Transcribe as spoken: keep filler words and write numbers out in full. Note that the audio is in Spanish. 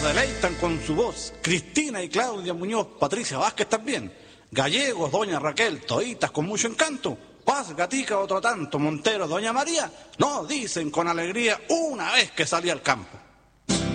deleitan con su voz. Cristina y Claudia Muñoz, Patricia Vázquez también. Gallegos, doña Raquel, toditas con mucho encanto. Paz, Gatica, otro tanto. Montero, doña María, nos dicen con alegría una vez que salí al campo.